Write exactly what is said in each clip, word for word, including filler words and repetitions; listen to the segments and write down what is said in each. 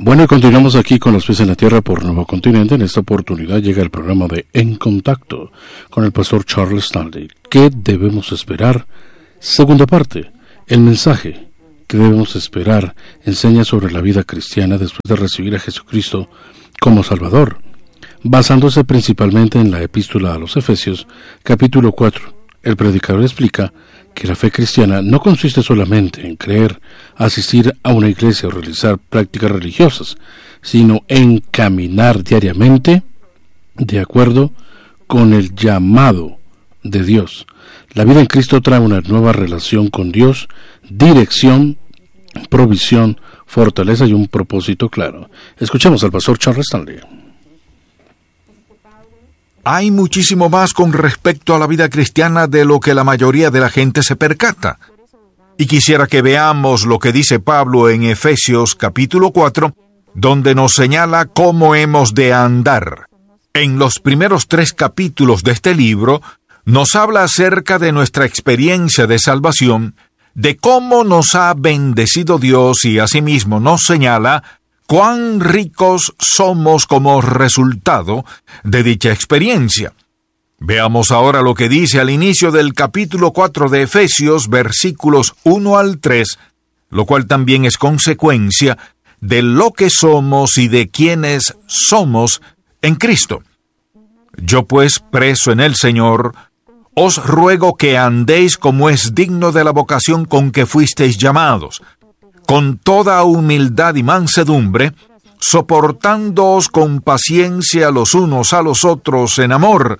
Bueno, y continuamos aquí con los pies en la tierra por Nuevo Continente. En esta oportunidad llega el programa de En Contacto con el pastor Charles Stanley. ¿Qué debemos esperar? Segunda parte, el mensaje que debemos esperar enseña sobre la vida cristiana después de recibir a Jesucristo como Salvador, basándose principalmente en la epístola a los Efesios, capítulo cuatro. El predicador explica que la fe cristiana no consiste solamente en creer, asistir a una iglesia o realizar prácticas religiosas, sino en caminar diariamente de acuerdo con el llamado de Dios. La vida en Cristo trae una nueva relación con Dios, dirección, provisión, fortaleza y un propósito claro. Escuchemos al pastor Charles Stanley. Hay muchísimo más con respecto a la vida cristiana de lo que la mayoría de la gente se percata. Y quisiera que veamos lo que dice Pablo en Efesios capítulo cuatro, donde nos señala cómo hemos de andar. En los primeros tres capítulos de este libro, nos habla acerca de nuestra experiencia de salvación, de cómo nos ha bendecido Dios y asimismo nos señala cuán ricos somos como resultado de dicha experiencia. Veamos ahora lo que dice al inicio del capítulo cuatro de Efesios, versículos uno al tres, lo cual también es consecuencia de lo que somos y de quienes somos en Cristo. Yo pues, preso en el Señor, os ruego que andéis como es digno de la vocación con que fuisteis llamados, con toda humildad y mansedumbre, soportándoos con paciencia los unos a los otros en amor,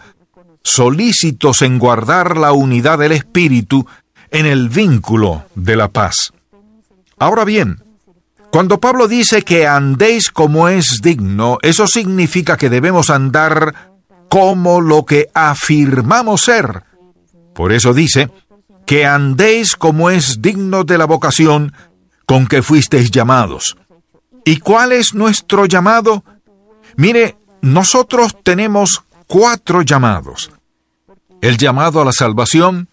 solícitos en guardar la unidad del Espíritu en el vínculo de la paz. Ahora bien, cuando Pablo dice que andéis como es digno, eso significa que debemos andar como lo que afirmamos ser. Por eso dice, que andéis como es digno de la vocación con que fuisteis llamados. ¿Y cuál es nuestro llamado? Mire, nosotros tenemos cuatro llamados. El llamado a la salvación,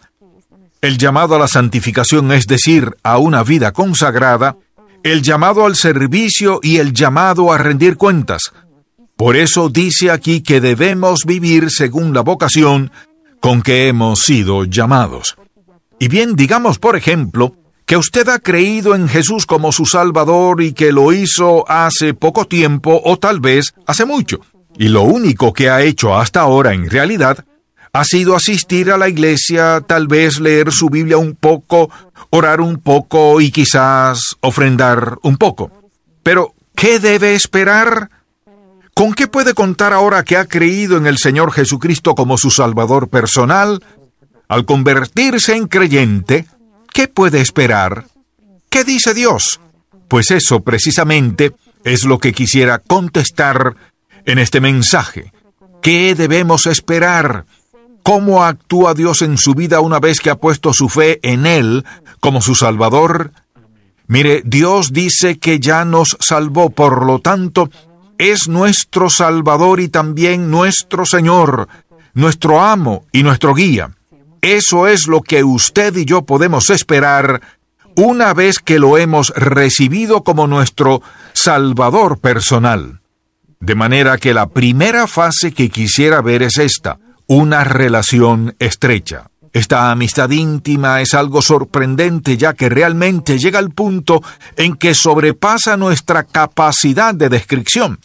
el llamado a la santificación, es decir, a una vida consagrada, el llamado al servicio y el llamado a rendir cuentas. Por eso dice aquí que debemos vivir según la vocación con que hemos sido llamados. Y bien, digamos, por ejemplo, que usted ha creído en Jesús como su Salvador y que lo hizo hace poco tiempo o tal vez hace mucho. Y lo único que ha hecho hasta ahora en realidad ha sido asistir a la iglesia, tal vez leer su Biblia un poco, orar un poco y quizás ofrendar un poco. Pero, ¿qué debe esperar? ¿Con qué puede contar ahora que ha creído en el Señor Jesucristo como su Salvador personal? Al convertirse en creyente, ¿qué puede esperar? ¿Qué dice Dios? Pues eso precisamente es lo que quisiera contestar en este mensaje. ¿Qué debemos esperar? ¿Cómo actúa Dios en su vida una vez que ha puesto su fe en Él como su Salvador? Mire, Dios dice que ya nos salvó, por lo tanto, es nuestro Salvador y también nuestro Señor, nuestro amo y nuestro guía. Eso es lo que usted y yo podemos esperar una vez que lo hemos recibido como nuestro Salvador personal. De manera que la primera fase que quisiera ver es esta, una relación estrecha. Esta amistad íntima es algo sorprendente, ya que realmente llega al punto en que sobrepasa nuestra capacidad de descripción.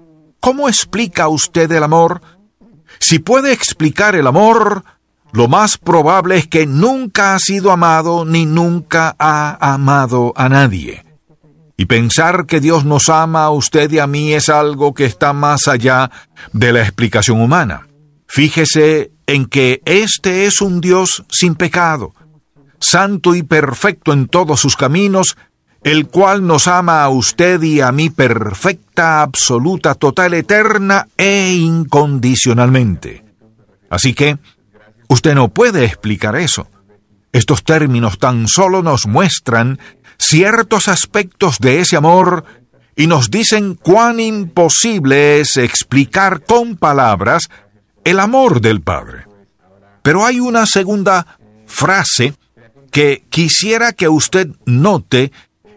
¿Cómo explica usted el amor? Si puede explicar el amor, lo más probable es que nunca ha sido amado ni nunca ha amado a nadie. Y pensar que Dios nos ama a usted y a mí es algo que está más allá de la explicación humana. Fíjese en que este es un Dios sin pecado, santo y perfecto en todos sus caminos, el cual nos ama a usted y a mí perfecta, absoluta, total, eterna e incondicionalmente. Así que, usted no puede explicar eso. Estos términos tan solo nos muestran ciertos aspectos de ese amor y nos dicen cuán imposible es explicar con palabras el amor del Padre. Pero hay una segunda frase que quisiera que usted note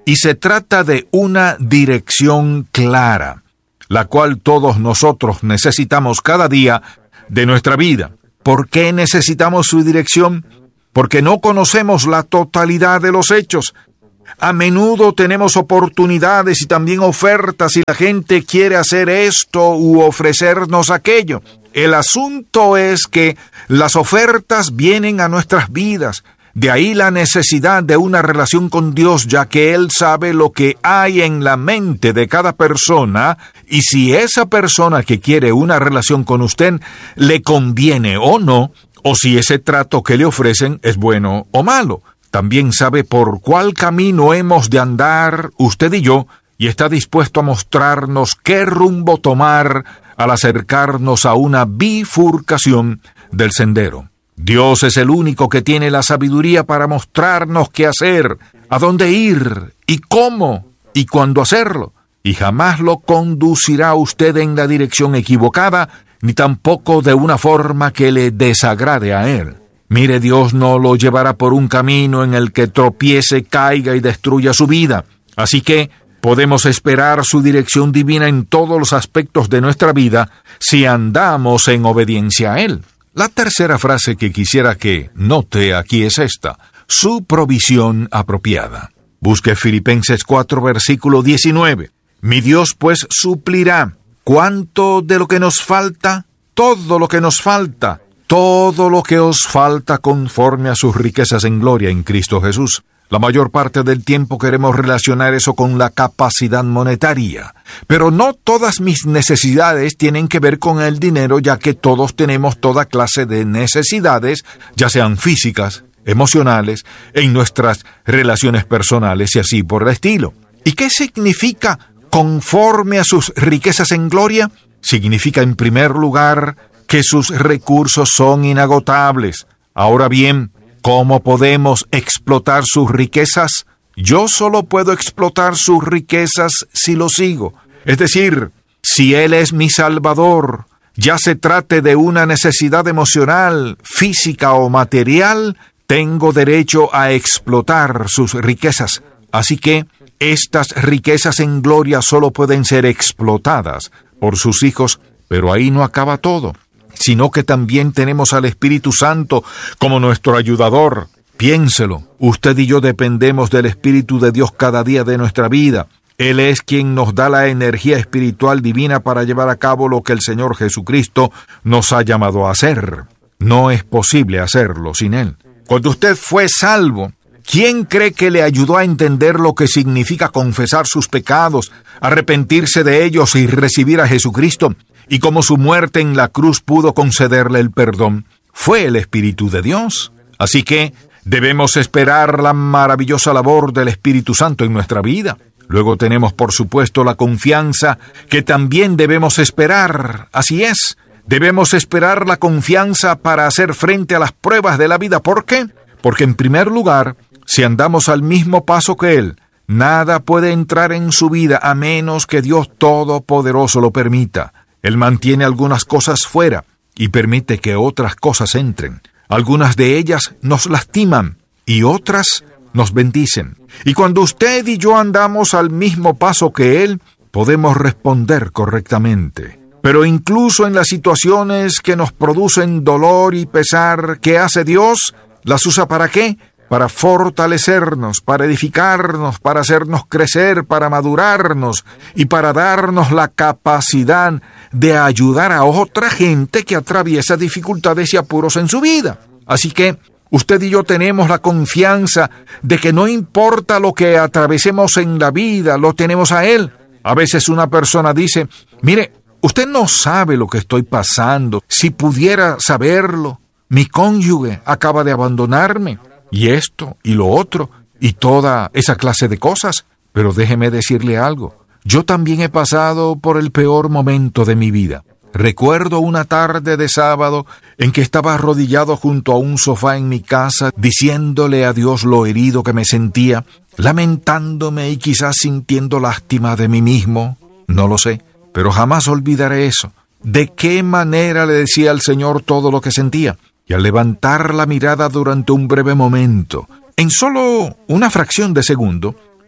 y se trata de una dirección clara, la cual todos nosotros necesitamos cada día de nuestra vida. ¿Por qué necesitamos su dirección? Porque no conocemos la totalidad de los hechos. A menudo tenemos oportunidades y también ofertas y la gente quiere hacer esto u ofrecernos aquello. El asunto es que las ofertas vienen a nuestras vidas. De ahí la necesidad de una relación con Dios, ya que Él sabe lo que hay en la mente de cada persona, y si esa persona que quiere una relación con usted le conviene o no, o si ese trato que le ofrecen es bueno o malo. También sabe por cuál camino hemos de andar usted y yo, y está dispuesto a mostrarnos qué rumbo tomar al acercarnos a una bifurcación del sendero. Dios es el único que tiene la sabiduría para mostrarnos qué hacer, a dónde ir, y cómo, y cuándo hacerlo. Y jamás lo conducirá usted en la dirección equivocada, ni tampoco de una forma que le desagrade a Él. Mire, Dios no lo llevará por un camino en el que tropiece, caiga y destruya su vida. Así que podemos esperar su dirección divina en todos los aspectos de nuestra vida si andamos en obediencia a Él. La tercera frase que quisiera que note aquí es esta: su provisión apropiada. Busque Filipenses cuatro, versículo diecinueve. Mi Dios pues suplirá. ¿Cuánto de lo que nos falta? Todo lo que nos falta. Todo lo que os falta conforme a sus riquezas en gloria en Cristo Jesús. La mayor parte del tiempo queremos relacionar eso con la capacidad monetaria. Pero no todas mis necesidades tienen que ver con el dinero, ya que todos tenemos toda clase de necesidades, ya sean físicas, emocionales, en nuestras relaciones personales y así por el estilo. ¿Y qué significa conforme a sus riquezas en gloria? Significa, en primer lugar, que sus recursos son inagotables. Ahora bien, ¿cómo podemos explotar sus riquezas? Yo solo puedo explotar sus riquezas si lo sigo. Es decir, si Él es mi Salvador, ya se trate de una necesidad emocional, física o material, tengo derecho a explotar sus riquezas. Así que estas riquezas en gloria solo pueden ser explotadas por sus hijos, pero ahí no acaba todo, sino que también tenemos al Espíritu Santo como nuestro ayudador. Piénselo, usted y yo dependemos del Espíritu de Dios cada día de nuestra vida. Él es quien nos da la energía espiritual divina para llevar a cabo lo que el Señor Jesucristo nos ha llamado a hacer. No es posible hacerlo sin Él. Cuando usted fue salvo, ¿quién cree que le ayudó a entender lo que significa confesar sus pecados, arrepentirse de ellos y recibir a Jesucristo? Y cómo su muerte en la cruz pudo concederle el perdón. Fue el Espíritu de Dios. Así que debemos esperar la maravillosa labor del Espíritu Santo en nuestra vida. Luego tenemos, por supuesto, la confianza que también debemos esperar. Así es, debemos esperar la confianza para hacer frente a las pruebas de la vida. ¿Por qué? Porque en primer lugar, si andamos al mismo paso que Él, nada puede entrar en su vida a menos que Dios Todopoderoso lo permita. Él mantiene algunas cosas fuera y permite que otras cosas entren. Algunas de ellas nos lastiman y otras nos bendicen. Y cuando usted y yo andamos al mismo paso que Él, podemos responder correctamente. Pero incluso en las situaciones que nos producen dolor y pesar, ¿qué hace Dios? ¿Las usa para qué? Para fortalecernos, para edificarnos, para hacernos crecer, para madurarnos y para darnos la capacidad de ayudar a otra gente que atraviesa dificultades y apuros en su vida. Así que usted y yo tenemos la confianza de que no importa lo que atravesemos en la vida, lo tenemos a Él. A veces una persona dice, mire, usted no sabe lo que estoy pasando. Si pudiera saberlo, mi cónyuge acaba de abandonarme. Y esto, y lo otro, y toda esa clase de cosas. Pero déjeme decirle algo. Yo también he pasado por el peor momento de mi vida. Recuerdo una tarde de sábado en que estaba arrodillado junto a un sofá en mi casa, diciéndole a Dios lo herido que me sentía, lamentándome y quizás sintiendo lástima de mí mismo. No lo sé, pero jamás olvidaré eso. ¿De qué manera le decía al Señor todo lo que sentía? Y al levantar la mirada durante un breve momento, en solo una fracción de segundo,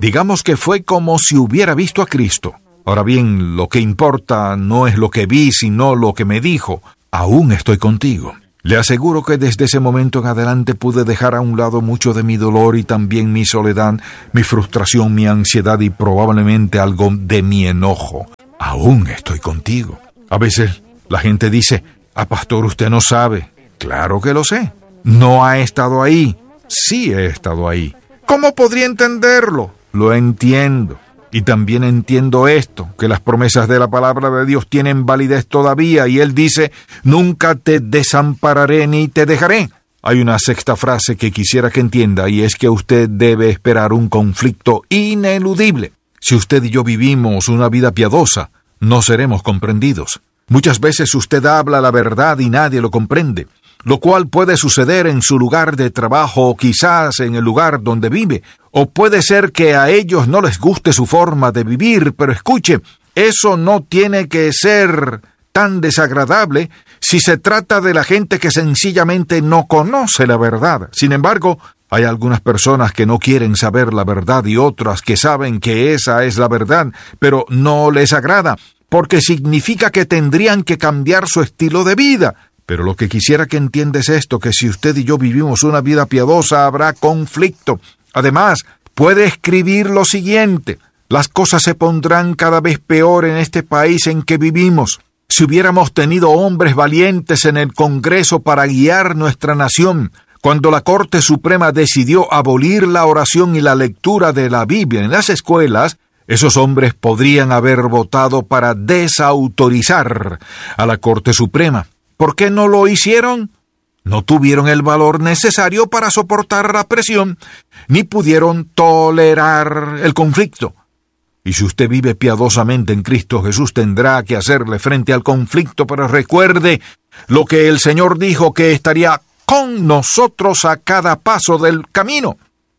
Digamos que fue como si hubiera visto a Cristo. Ahora bien, lo que importa no es lo que vi, sino lo que me dijo. Aún estoy contigo. Le aseguro que desde ese momento en adelante pude dejar a un lado mucho de mi dolor y también mi soledad, mi frustración, mi ansiedad y probablemente algo de mi enojo. Aún estoy contigo. A veces la gente dice, ah, pastor, usted no sabe. Claro que lo sé. No ha estado ahí. Sí he estado ahí. ¿Cómo podría entenderlo? Lo entiendo. Y también entiendo esto, que las promesas de la palabra de Dios tienen validez todavía, y Él dice, nunca te desampararé ni te dejaré. Hay una sexta frase que quisiera que entienda, y es que usted debe esperar un conflicto ineludible. Si usted y yo vivimos una vida piadosa, no seremos comprendidos. Muchas veces usted habla la verdad y nadie lo comprende, lo cual puede suceder en su lugar de trabajo o quizás en el lugar donde vive, o puede ser que a ellos no les guste su forma de vivir, pero escuche, eso no tiene que ser tan desagradable si se trata de la gente que sencillamente no conoce la verdad. Sin embargo, hay algunas personas que no quieren saber la verdad y otras que saben que esa es la verdad, pero no les agrada, porque significa que tendrían que cambiar su estilo de vida. Pero lo que quisiera que entienda es esto, que si usted y yo vivimos una vida piadosa, habrá conflicto. Además, puede escribir lo siguiente: las cosas se pondrán cada vez peor en este país en que vivimos. Si hubiéramos tenido hombres valientes en el Congreso para guiar nuestra nación, cuando la Corte Suprema decidió abolir la oración y la lectura de la Biblia en las escuelas, esos hombres podrían haber votado para desautorizar a la Corte Suprema. ¿Por qué no lo hicieron? No tuvieron el valor necesario para soportar la presión, ni pudieron tolerar el conflicto. Y si usted vive piadosamente en Cristo Jesús, tendrá que hacerle frente al conflicto, pero recuerde lo que el Señor dijo, que estaría con nosotros a cada paso del camino.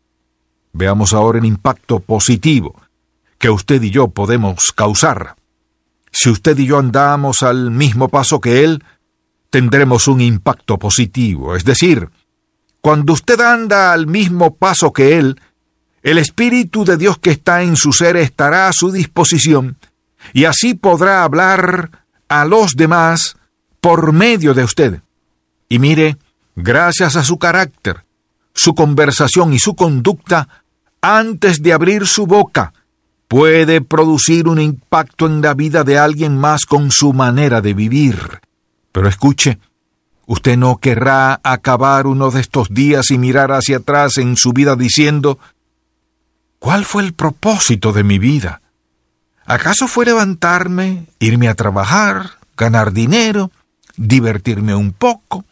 Veamos ahora el impacto positivo que usted y yo podemos causar. Si usted y yo andamos al mismo paso que Él, tendremos un impacto positivo. Es decir, cuando usted anda al mismo paso que Él, el Espíritu de Dios que está en su ser estará a su disposición, y así podrá hablar a los demás por medio de usted. Y mire, gracias a su carácter, su conversación y su conducta, antes de abrir su boca, puede producir un impacto en la vida de alguien más con su manera de vivir. Pero escuche, usted no querrá acabar uno de estos días y mirar hacia atrás en su vida diciendo, ¿cuál fue el propósito de mi vida? ¿Acaso fue levantarme, irme a trabajar, ganar dinero, divertirme un poco,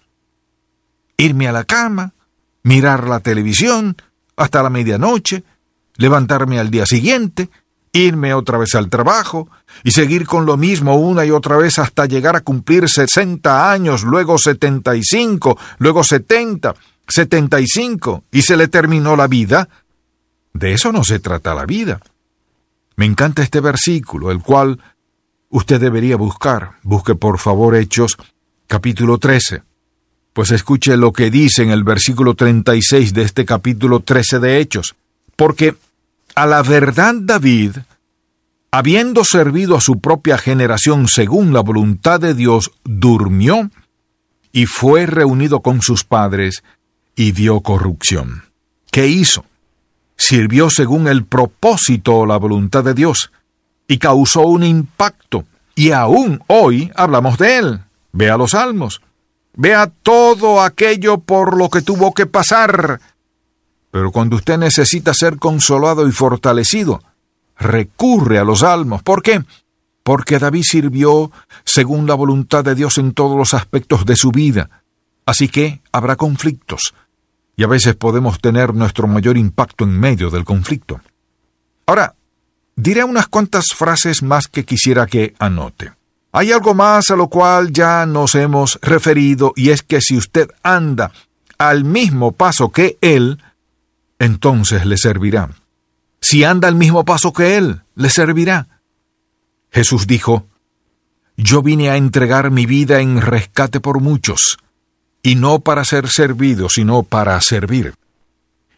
irme a la cama, mirar la televisión hasta la medianoche, levantarme al día siguiente, irme otra vez al trabajo y seguir con lo mismo una y otra vez hasta llegar a cumplir sesenta años, luego setenta y cinco, luego setenta, setenta y cinco, y se le terminó la vida? De eso no se trata la vida. Me encanta este versículo, el cual usted debería buscar. Busque por favor Hechos, capítulo trece. Pues escuche lo que dice en el versículo treinta y seis de este capítulo trece de Hechos. Porque a la verdad David, habiendo servido a su propia generación según la voluntad de Dios, durmió y fue reunido con sus padres y dio corrupción. ¿Qué hizo? Sirvió según el propósito o la voluntad de Dios y causó un impacto. Y aún hoy hablamos de él. Vea los Salmos. Vea todo aquello por lo que tuvo que pasar. Pero cuando usted necesita ser consolado y fortalecido, recurre a los Salmos. ¿Por qué? Porque David sirvió según la voluntad de Dios en todos los aspectos de su vida. Así que habrá conflictos. Y a veces podemos tener nuestro mayor impacto en medio del conflicto. Ahora, diré unas cuantas frases más que quisiera que anote. Hay algo más a lo cual ya nos hemos referido, y es que si usted anda al mismo paso que Él, entonces le servirá. Si anda al mismo paso que Él, le servirá. Jesús dijo, «Yo vine a entregar mi vida en rescate por muchos, y no para ser servido, sino para servir».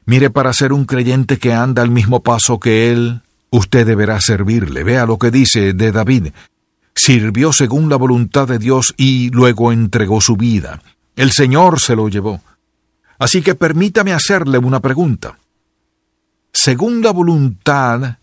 Mire, para ser un creyente que anda al mismo paso que Él, usted deberá servirle. Vea lo que dice de David. Sirvió según la voluntad de Dios y luego entregó su vida. El Señor se lo llevó. Así que permítame hacerle una pregunta. Según la voluntad,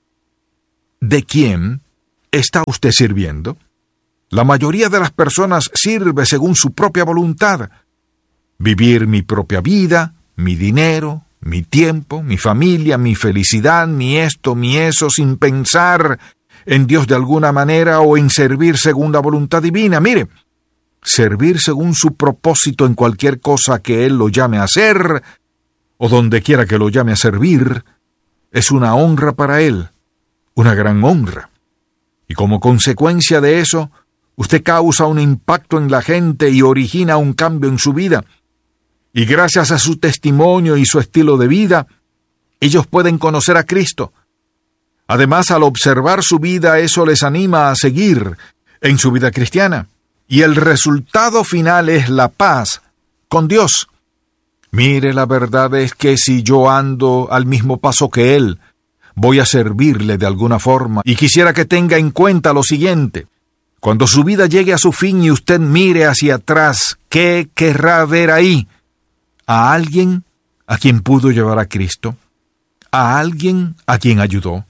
¿de quién está usted sirviendo? La mayoría de las personas sirve según su propia voluntad. Vivir mi propia vida, mi dinero, mi tiempo, mi familia, mi felicidad, mi esto, mi eso, sin pensar en Dios de alguna manera o en servir según la voluntad divina. Mire, servir según su propósito en cualquier cosa que Él lo llame a hacer, o donde quiera que lo llame a servir, es una honra para Él, una gran honra. Y como consecuencia de eso, usted causa un impacto en la gente y origina un cambio en su vida. Y gracias a su testimonio y su estilo de vida, ellos pueden conocer a Cristo. Además, al observar su vida, eso les anima a seguir en su vida cristiana. Y el resultado final es la paz con Dios. Mire, la verdad es que si yo ando al mismo paso que Él, voy a servirle de alguna forma. Y quisiera que tenga en cuenta lo siguiente. Cuando su vida llegue a su fin y usted mire hacia atrás, ¿qué querrá ver ahí? ¿A alguien a quien pudo llevar a Cristo? ¿A alguien a quien ayudó?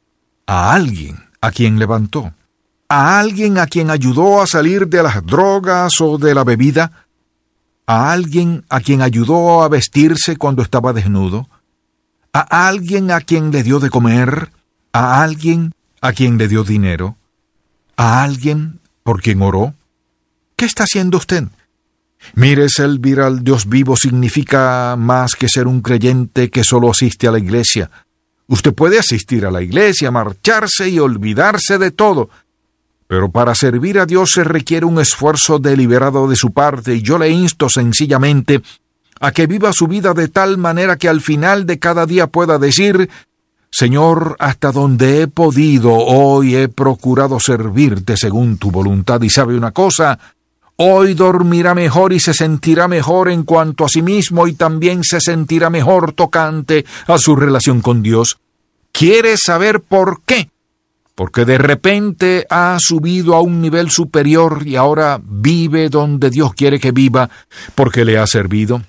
¿A alguien a quien levantó? ¿A alguien a quien ayudó a salir de las drogas o de la bebida? ¿A alguien a quien ayudó a vestirse cuando estaba desnudo? ¿A alguien a quien le dio de comer? ¿A alguien a quien le dio dinero? ¿A alguien por quien oró? ¿Qué está haciendo usted? Mire, servir al Dios vivo significa más que ser un creyente que solo asiste a la iglesia. Usted puede asistir a la iglesia, marcharse y olvidarse de todo, pero para servir a Dios se requiere un esfuerzo deliberado de su parte, y yo le insto sencillamente a que viva su vida de tal manera que al final de cada día pueda decir: Señor, hasta donde he podido, hoy he procurado servirte según tu voluntad. Y sabe una cosa, hoy dormirá mejor y se sentirá mejor en cuanto a sí mismo, y también se sentirá mejor tocante a su relación con Dios. ¿Quiere saber por qué? Porque de repente ha subido a un nivel superior y ahora vive donde Dios quiere que viva, porque le ha servido.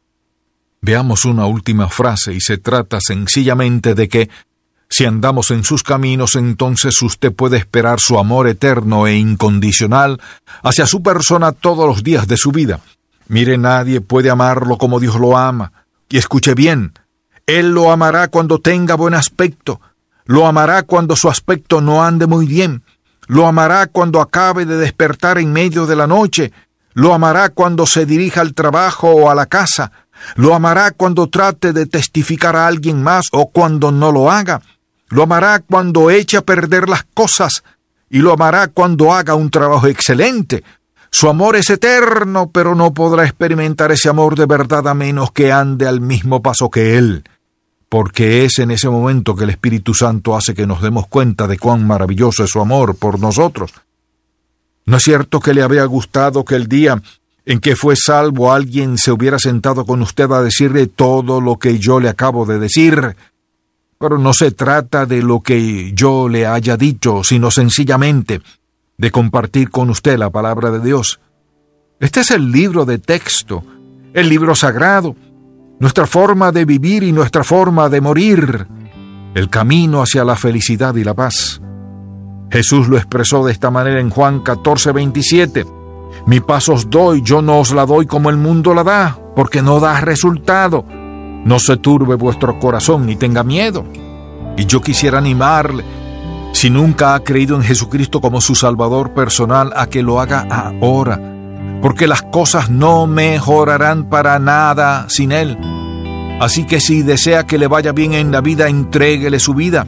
Veamos una última frase, y se trata sencillamente de que si andamos en sus caminos, entonces usted puede esperar su amor eterno e incondicional hacia su persona todos los días de su vida. Mire, nadie puede amarlo como Dios lo ama. Y escuche bien, Él lo amará cuando tenga buen aspecto, lo amará cuando su aspecto no ande muy bien, lo amará cuando acabe de despertar en medio de la noche, lo amará cuando se dirija al trabajo o a la casa, lo amará cuando trate de testificar a alguien más o cuando no lo haga. Lo amará cuando eche a perder las cosas, y lo amará cuando haga un trabajo excelente. Su amor es eterno, pero no podrá experimentar ese amor de verdad a menos que ande al mismo paso que Él, porque es en ese momento que el Espíritu Santo hace que nos demos cuenta de cuán maravilloso es su amor por nosotros. ¿No es cierto que le habría gustado que el día en que fue salvo alguien se hubiera sentado con usted a decirle todo lo que yo le acabo de decir? Pero no se trata de lo que yo le haya dicho, sino sencillamente de compartir con usted la palabra de Dios. Este es el libro de texto, el libro sagrado, nuestra forma de vivir y nuestra forma de morir, el camino hacia la felicidad y la paz. Jesús lo expresó de esta manera en Juan catorce veintisiete. Mi paz os doy, yo no os la doy como el mundo la da, porque no da resultado. No se turbe vuestro corazón ni tenga miedo. Y yo quisiera animarle, si nunca ha creído en Jesucristo como su Salvador personal, a que lo haga ahora, porque las cosas no mejorarán para nada sin Él. Así que si desea que le vaya bien en la vida, entréguele su vida.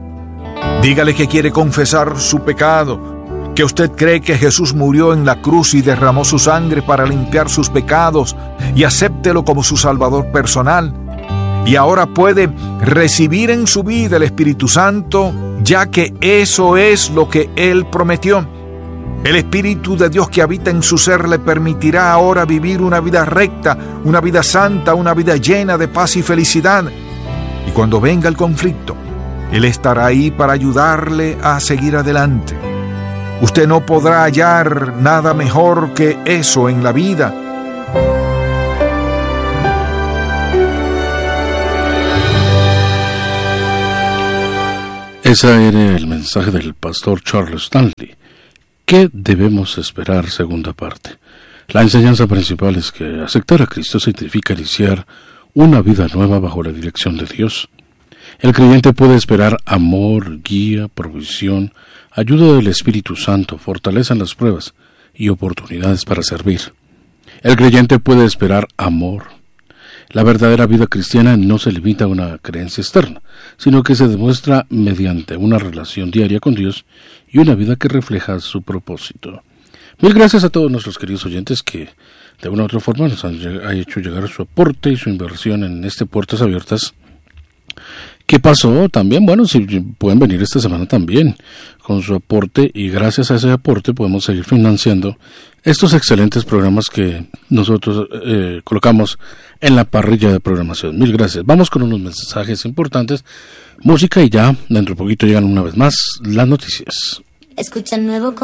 Dígale que quiere confesar su pecado, que usted cree que Jesús murió en la cruz y derramó su sangre para limpiar sus pecados, y acéptelo como su Salvador personal. Y ahora puede recibir en su vida el Espíritu Santo, ya que eso es lo que Él prometió. El Espíritu de Dios que habita en su ser le permitirá ahora vivir una vida recta, una vida santa, una vida llena de paz y felicidad. Y cuando venga el conflicto, Él estará ahí para ayudarle a seguir adelante. Usted no podrá hallar nada mejor que eso en la vida. Ese era el mensaje del pastor Charles Stanley. ¿Qué debemos esperar? Segunda parte. La enseñanza principal es que aceptar a Cristo significa iniciar una vida nueva bajo la dirección de Dios. El creyente puede esperar amor, guía, provisión, ayuda del Espíritu Santo, fortaleza en las pruebas y oportunidades para servir. El creyente puede esperar amor. La verdadera vida cristiana no se limita a una creencia externa, sino que se demuestra mediante una relación diaria con Dios y una vida que refleja su propósito. Mil gracias a todos nuestros queridos oyentes que de una u otra forma nos han, han hecho llegar su aporte y su inversión en este Puertas Abiertas. ¿Qué pasó? También, bueno, si pueden venir esta semana también con su aporte y gracias a ese aporte podemos seguir financiando estos excelentes programas que nosotros eh, colocamos en la parrilla de programación. Mil gracias. Vamos con unos mensajes importantes, música y ya dentro de poquito llegan una vez más las noticias. Escucha el nuevo